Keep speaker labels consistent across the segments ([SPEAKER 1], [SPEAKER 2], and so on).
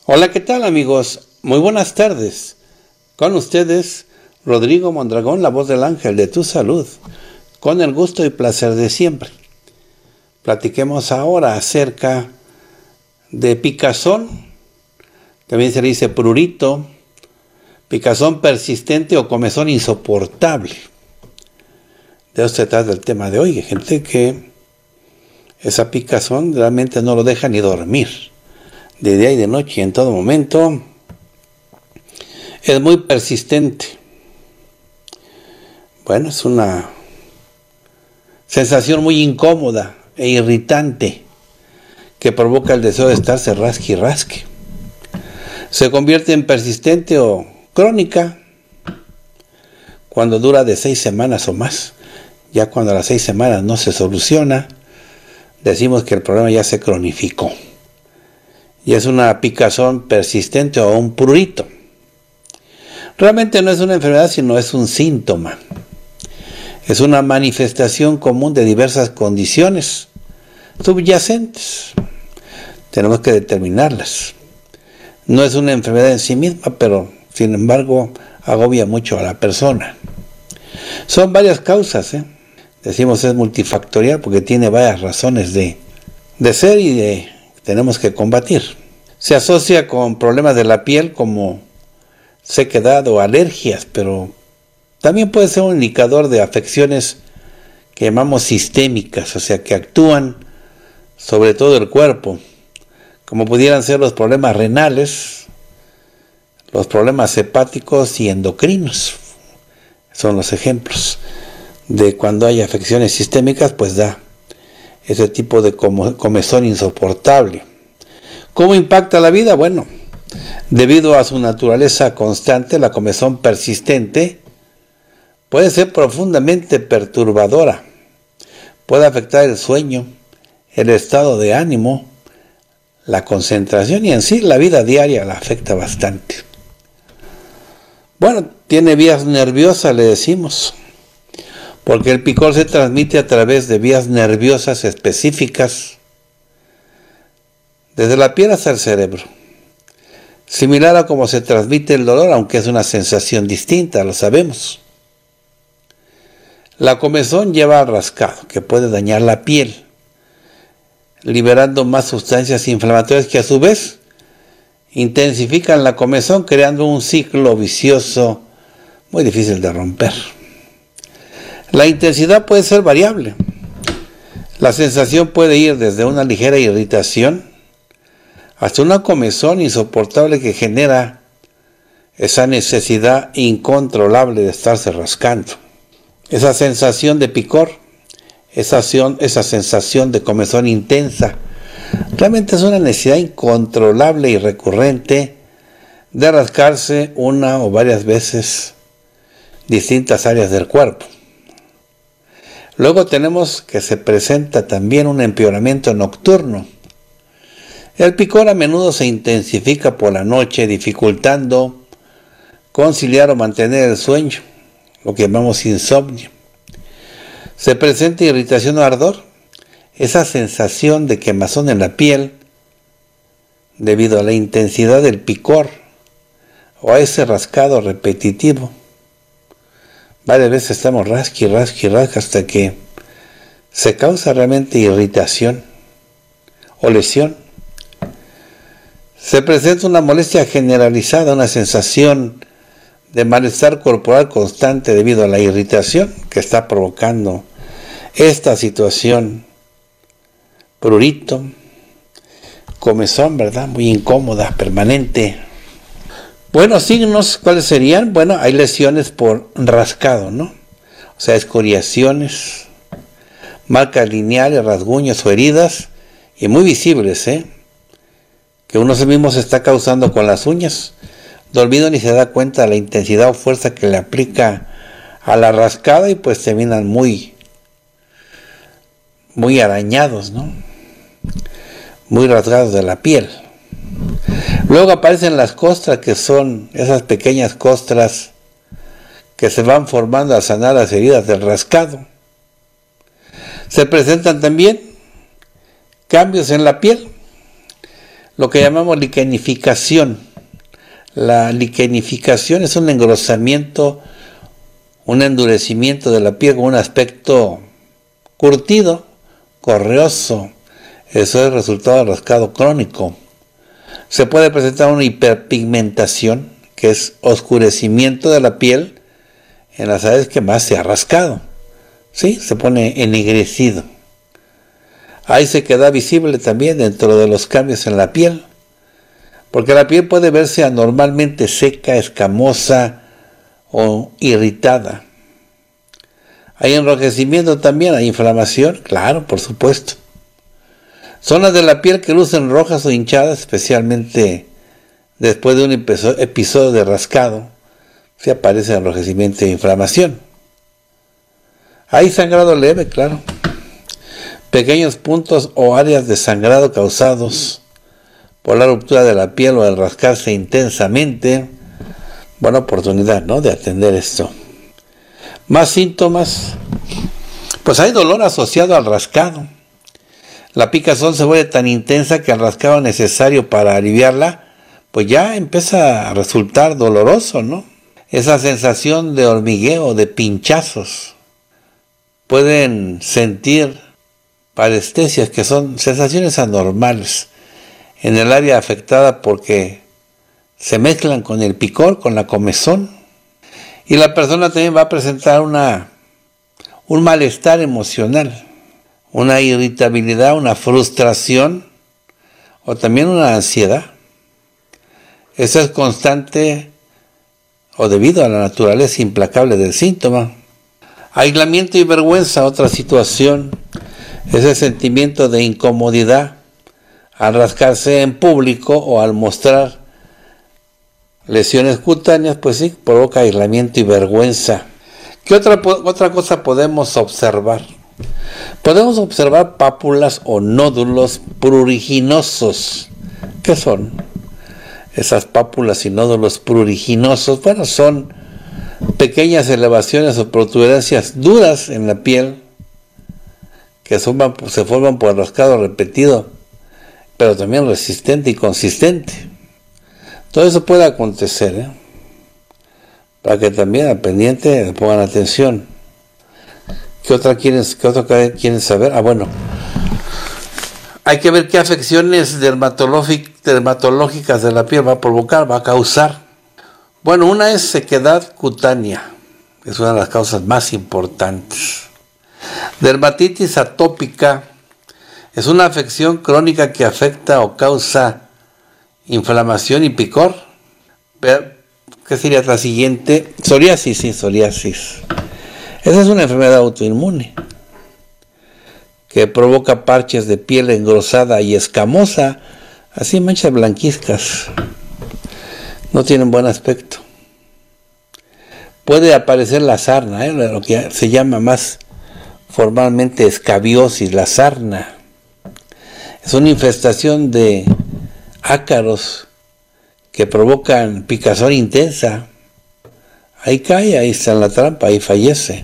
[SPEAKER 1] Hola, ¿qué tal amigos? Muy buenas tardes. Con ustedes, Rodrigo Mondragón, la voz del ángel de tu salud, con el gusto y placer de siempre. Platiquemos ahora acerca de picazón, también se le dice prurito, picazón persistente o comezón insoportable. De eso se trata el tema de hoy. Hay gente que esa picazón realmente no lo deja ni dormir. De día y de noche, en todo momento, es muy persistente. Bueno, es una sensación muy incómoda e irritante que provoca el deseo de estarse rasque y rasque. Se convierte en persistente o crónica cuando dura de 6 semanas o más. Ya cuando a las 6 semanas no se soluciona, decimos que el problema ya se cronificó. Y es una picazón persistente o un prurito. Realmente no es una enfermedad, sino es un síntoma. Es una manifestación común de diversas condiciones subyacentes. Tenemos que determinarlas. No es una enfermedad en sí misma, pero sin embargo agobia mucho a la persona. Son varias causas, Decimos es multifactorial porque tiene varias razones de ser y tenemos que combatir. Se asocia con problemas de la piel como sequedad o alergias, pero también puede ser un indicador de afecciones que llamamos sistémicas, o sea, que actúan sobre todo el cuerpo, como pudieran ser los problemas renales, los problemas hepáticos y endocrinos. Son los ejemplos de cuando hay afecciones sistémicas, pues da ese tipo de comezón insoportable. ¿Cómo impacta la vida? Bueno, debido a su naturaleza constante, la comezón persistente puede ser profundamente perturbadora. Puede afectar el sueño, el estado de ánimo, la concentración y en sí la vida diaria la afecta bastante. Bueno, tiene vías nerviosas, le decimos, porque el picor se transmite a través de vías nerviosas específicas, desde la piel hasta el cerebro. Similar a cómo se transmite el dolor, aunque es una sensación distinta, lo sabemos. La comezón lleva al rascado, que puede dañar la piel, liberando más sustancias inflamatorias que a su vez intensifican la comezón, creando un ciclo vicioso muy difícil de romper. La intensidad puede ser variable. La sensación puede ir desde una ligera irritación hasta una comezón insoportable que genera esa necesidad incontrolable de estarse rascando. Esa sensación de picor, esa sensación de comezón intensa, realmente es una necesidad incontrolable y recurrente de rascarse una o varias veces distintas áreas del cuerpo. Luego tenemos que se presenta también un empeoramiento nocturno. El picor a menudo se intensifica por la noche, dificultando conciliar o mantener el sueño, lo que llamamos insomnio. Se presenta irritación o ardor, esa sensación de quemazón en la piel debido a la intensidad del picor o a ese rascado repetitivo. Varias veces estamos rasque hasta que se causa realmente irritación o lesión. Se presenta una molestia generalizada, una sensación de malestar corporal constante debido a la irritación que está provocando esta situación. Prurito, comezón, ¿verdad? Muy incómoda, permanente. Buenos signos, ¿cuáles serían? Bueno, hay lesiones por rascado, ¿no? O sea, escoriaciones, marcas lineales, rasguños o heridas, y muy visibles, que uno mismo se está causando con las uñas. No olvido ni se da cuenta de la intensidad o fuerza que le aplica a la rascada y pues terminan muy arañados, ¿no? Muy rasgados de la piel. Luego aparecen las costras, que son esas pequeñas costras que se van formando al sanar las heridas del rascado. Se presentan también cambios en la piel. lo que llamamos liquenificación. La liquenificación es un engrosamiento, un endurecimiento de la piel con un aspecto curtido, correoso. Eso es resultado del rascado crónico. Se puede presentar una hiperpigmentación, que es oscurecimiento de la piel en las áreas que más se ha rascado. ¿Sí? Se pone ennegrecido. Ahí se queda visible también dentro de los cambios en la piel, porque la piel puede verse anormalmente seca, escamosa o irritada. Hay enrojecimiento también, hay inflamación, claro, por supuesto. Zonas de la piel que lucen rojas o hinchadas, especialmente después de un episodio de rascado, se aparece enrojecimiento e inflamación. Hay sangrado leve, claro. Pequeños puntos o áreas de sangrado causados por la ruptura de la piel o al rascarse intensamente. Buena oportunidad, ¿no?, de atender esto. Más síntomas. Pues hay dolor asociado al rascado. La picazón se vuelve tan intensa que el rascado necesario para aliviarla, pues ya empieza a resultar doloroso, ¿no? Esa sensación de hormigueo, de pinchazos. Pueden sentir parestesias, que son sensaciones anormales en el área afectada porque se mezclan con el picor, con la comezón. Y la persona también va a presentar un malestar emocional, una irritabilidad, una frustración o también una ansiedad. Eso es constante o debido a la naturaleza implacable del síntoma. Aislamiento y vergüenza, otra situación. Ese sentimiento de incomodidad al rascarse en público o al mostrar lesiones cutáneas, pues sí, provoca aislamiento y vergüenza. ¿Qué otra cosa podemos observar? Podemos observar pápulas o nódulos pruriginosos. ¿Qué son esas pápulas y nódulos pruriginosos? Bueno, son pequeñas elevaciones o protuberancias duras en la piel que se forman por el rascado repetido, pero también resistente y consistente. Todo eso puede acontecer, para que también al pendiente le pongan atención. ¿Qué otra quieren saber? Bueno, hay que ver qué afecciones dermatológicas de la piel va a provocar, va a causar. Bueno, una es sequedad cutánea, que es una de las causas más importantes. Dermatitis atópica es una afección crónica que afecta o causa inflamación y picor. ¿Qué sería la siguiente? Psoriasis, sí, psoriasis. Esa es una enfermedad autoinmune que provoca parches de piel engrosada y escamosa, así manchas blanquizcas. No tienen buen aspecto. Puede aparecer la sarna, lo que se llama más formalmente escabiosis, la sarna. Es una infestación de ácaros que provocan picazón intensa. Ahí cae, ahí está en la trampa, ahí fallece.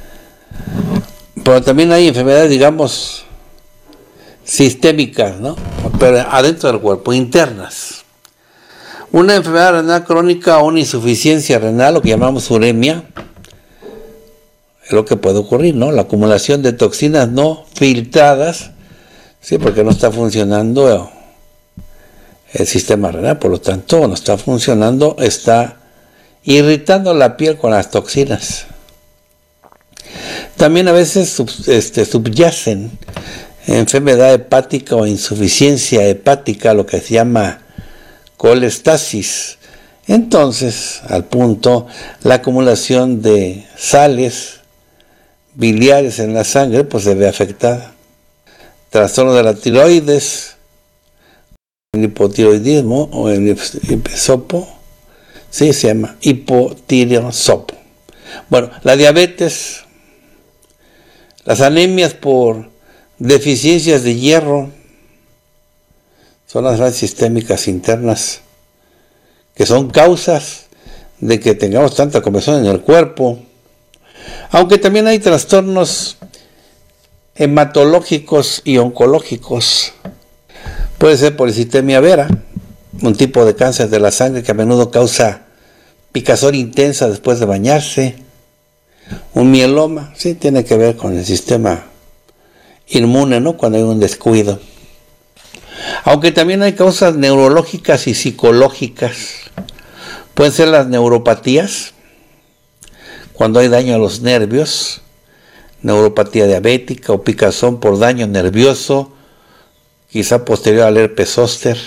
[SPEAKER 1] Pero también hay enfermedades, digamos, sistémicas, ¿no? Pero adentro del cuerpo, internas. Una enfermedad renal crónica o una insuficiencia renal, lo que llamamos uremia, es lo que puede ocurrir, ¿no? La acumulación de toxinas no filtradas, sí, porque no está funcionando el sistema renal, por lo tanto, no está funcionando, está irritando la piel con las toxinas. También a veces subyacen enfermedad hepática o insuficiencia hepática, lo que se llama colestasis. Entonces, al punto, la acumulación de sales biliares en la sangre pues se ve afectada. Trastorno de la tiroides, el hipotiroidismo o el hipesopo, sí, se llama hipotirosopo. Bueno, la diabetes, las anemias por deficiencias de hierro, son las enfermedades sistémicas internas que son causas de que tengamos tanta comezón en el cuerpo. Aunque también hay trastornos hematológicos y oncológicos. Puede ser policitemia vera, un tipo de cáncer de la sangre que a menudo causa picazón intensa después de bañarse. Un mieloma, sí, tiene que ver con el sistema inmune, ¿no? Cuando hay un descuido. Aunque también hay causas neurológicas y psicológicas. Pueden ser las neuropatías, cuando hay daño a los nervios, neuropatía diabética o picazón por daño nervioso, quizá posterior al herpes zóster.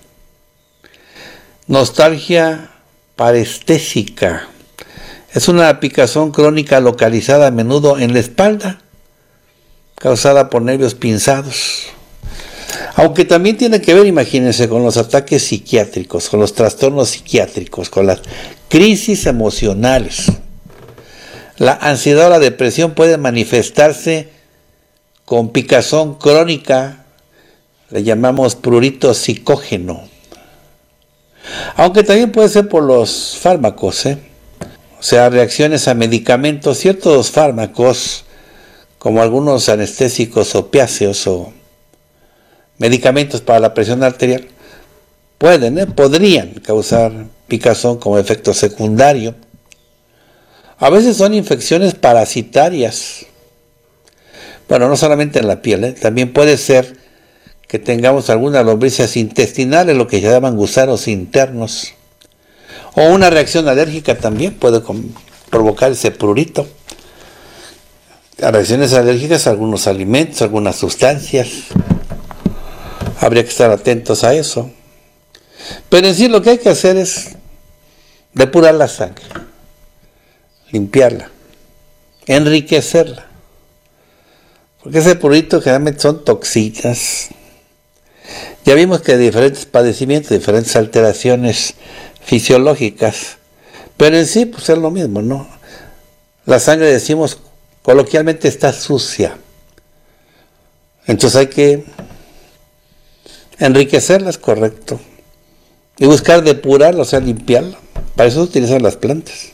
[SPEAKER 1] Nostalgia parestésica. Es una picazón crónica localizada a menudo en la espalda, causada por nervios pinzados. Aunque también tiene que ver, imagínense, con los ataques psiquiátricos, con los trastornos psiquiátricos, con las crisis emocionales. La ansiedad o la depresión puede manifestarse con picazón crónica, le llamamos prurito psicógeno. Aunque también puede ser por los fármacos, o sea, reacciones a medicamentos, ciertos fármacos, como algunos anestésicos opiáceos o medicamentos para la presión arterial, podrían causar picazón como efecto secundario. A veces son infecciones parasitarias. Bueno, no solamente en la piel, también puede ser que tengamos algunas lombrices intestinales, lo que llaman gusanos internos. O una reacción alérgica también puede provocar ese prurito. Reacciones alérgicas a algunos alimentos, algunas sustancias. Habría que estar atentos a eso. Pero en sí lo que hay que hacer es depurar la sangre, limpiarla, enriquecerla. Porque ese prurito generalmente son toxinas. Ya vimos que hay diferentes padecimientos, diferentes alteraciones fisiológicas, pero en sí pues es lo mismo, ¿no? La sangre, decimos coloquialmente, está sucia. Entonces hay que enriquecerla, es correcto, y buscar depurarla, o sea, limpiarla. Para eso se utilizan las plantas.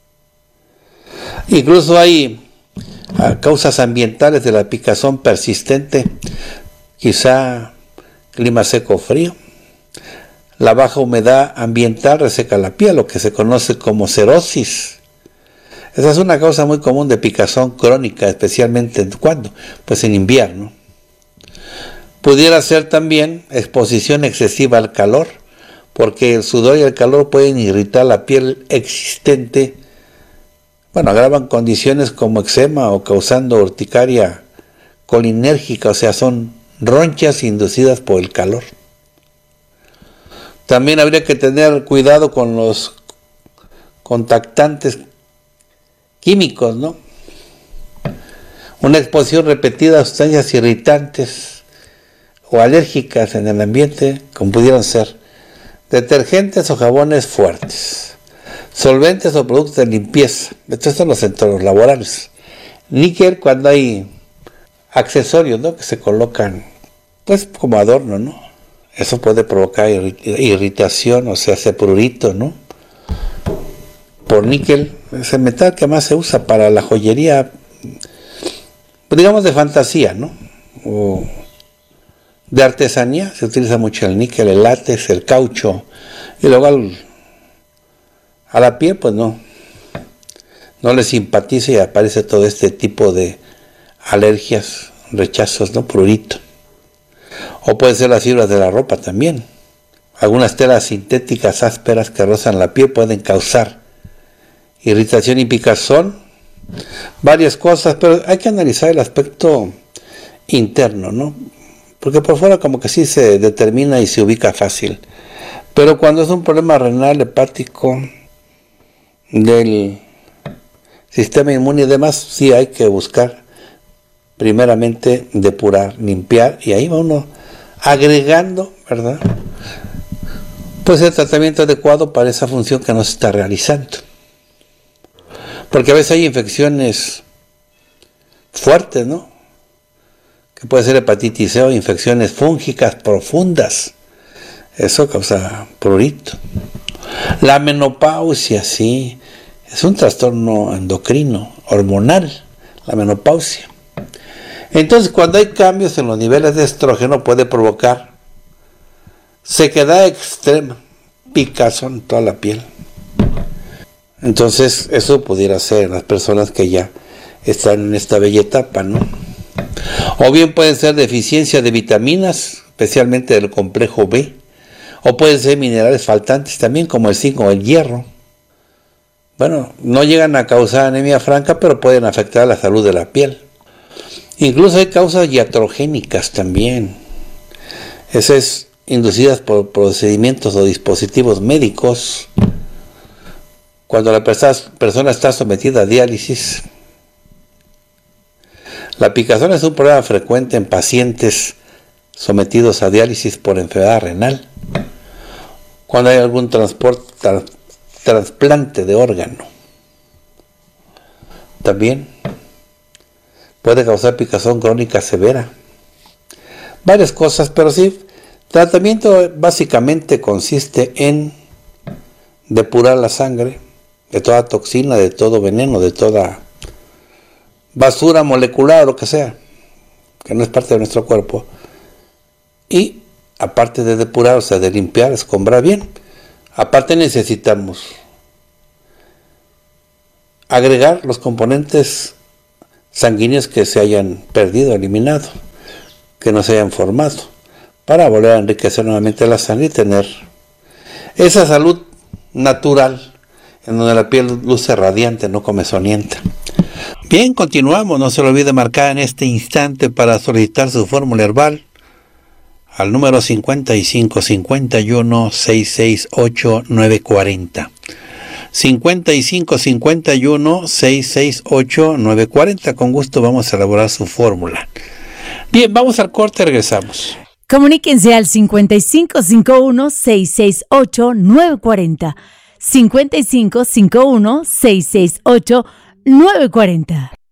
[SPEAKER 1] Incluso hay causas ambientales de la picazón persistente, quizá clima seco o frío. La baja humedad ambiental reseca la piel, lo que se conoce como cerosis. Esa es una causa muy común de picazón crónica, especialmente ¿cuándo? Pues en invierno. Pudiera ser también exposición excesiva al calor, porque el sudor y el calor pueden irritar la piel existente. Bueno, agravan condiciones como eczema o causando urticaria colinérgica, o sea, son ronchas inducidas por el calor. También habría que tener cuidado con los contactantes químicos, ¿no? Una exposición repetida a sustancias irritantes o alérgicas en el ambiente, como pudieran ser detergentes o jabones fuertes, solventes o productos de limpieza. Estos son los entornos laborales. Níquel, cuando hay accesorios, ¿no?, que se colocan pues como adorno, ¿no? Eso puede provocar irritación, o sea, ese prurito, ¿no? Por níquel, es el metal que más se usa para la joyería, digamos, de fantasía, ¿no? O de artesanía, se utiliza mucho el níquel, el látex, el caucho, y luego a la piel, pues no le simpatiza y aparece todo este tipo de alergias, rechazos, ¿no? Prurito. O puede ser las fibras de la ropa también. Algunas telas sintéticas ásperas que rozan la piel pueden causar irritación y picazón. Varias cosas, pero hay que analizar el aspecto interno, ¿no? Porque por fuera como que sí se determina y se ubica fácil. Pero cuando es un problema renal, hepático, del sistema inmune y demás, sí hay que buscar primeramente depurar, limpiar, y ahí va uno agregando, ¿verdad?, pues el tratamiento adecuado para esa función que no se está realizando. Porque a veces hay infecciones fuertes, ¿no?, que puede ser hepatitis C o infecciones fúngicas profundas. Eso causa prurito. La menopausia, sí, es un trastorno endocrino, hormonal, la menopausia. Entonces, cuando hay cambios en los niveles de estrógeno, puede provocar sequedad extrema, picazón en toda la piel. Entonces eso pudiera ser en las personas que ya están en esta bella etapa, ¿no? O bien puede ser deficiencia de vitaminas, especialmente del complejo B, o pueden ser minerales faltantes también, como el zinc o el hierro. Bueno, no llegan a causar anemia franca, pero pueden afectar la salud de la piel. Incluso hay causas iatrogénicas también. Esas inducidas por procedimientos o dispositivos médicos. Cuando la persona está sometida a diálisis. La picazón es un problema frecuente en pacientes sometidos a diálisis por enfermedad renal. Cuando hay algún trasplante de órgano. También puede causar picazón crónica severa. Varias cosas, pero sí, tratamiento básicamente consiste en depurar la sangre de toda toxina, de todo veneno, de toda basura molecular o lo que sea, que no es parte de nuestro cuerpo. Y aparte de depurar, o sea, de limpiar, escombrar bien, aparte necesitamos agregar los componentes sanguíneos que se hayan perdido, eliminado, que no se hayan formado, para volver a enriquecer nuevamente la sangre y tener esa salud natural en donde la piel luce radiante, no comezonienta. Bien, continuamos. No se lo olvide marcar en este instante para solicitar su fórmula herbal al número 55 51 668 940. 55 51 668 940. Con gusto vamos a elaborar su fórmula. Bien, vamos al corte y regresamos.
[SPEAKER 2] Comuníquense al 55 51 668 940. 55 51 668 940.